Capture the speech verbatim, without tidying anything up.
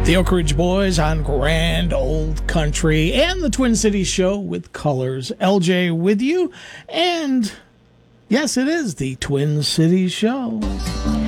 The Oak Ridge Boys on Grand Old Country and the Twin Cities Show with Colors. L J with you. And yes, it is the Twin Cities Show.